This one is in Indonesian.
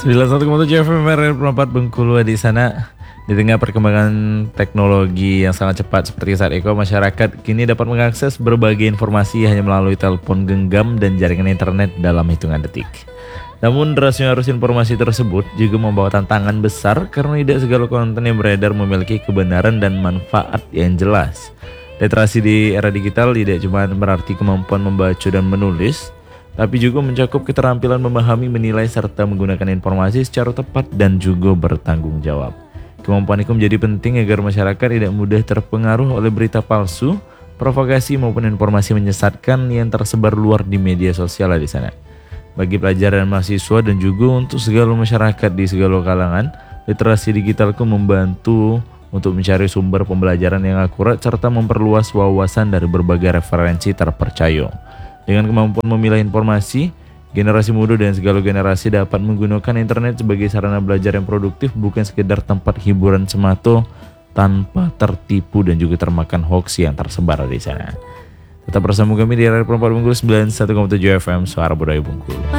91,7 FM RR4 Bengkulu di sana. Di tengah perkembangan teknologi yang sangat cepat seperti saat ini, masyarakat kini dapat mengakses berbagai informasi hanya melalui telepon genggam dan jaringan internet dalam hitungan detik. Namun derasnya arus informasi tersebut juga membawa tantangan besar karena tidak segala konten yang beredar memiliki kebenaran dan manfaat yang jelas. Literasi di era digital tidak cuma berarti kemampuan membaca dan menulis, tapi juga mencakup keterampilan memahami, menilai, serta menggunakan informasi secara tepat dan juga bertanggung jawab. Kemampuan itu menjadi penting agar masyarakat tidak mudah terpengaruh oleh berita palsu, provokasi maupun informasi menyesatkan yang tersebar luar di media sosial di sana. Bagi pelajar dan mahasiswa dan juga untuk segala masyarakat di segala kalangan, literasi digital itu membantu untuk mencari sumber pembelajaran yang akurat serta memperluas wawasan dari berbagai referensi terpercaya. Dengan kemampuan memilah informasi, generasi muda dan segala generasi dapat menggunakan internet sebagai sarana belajar yang produktif, bukan sekedar tempat hiburan semata tanpa tertipu dan juga termakan hoax yang tersebar di sana. Tetap bersama kami di RR4 Bengkulu 91,7 FM Suara Budaya Bengkulu.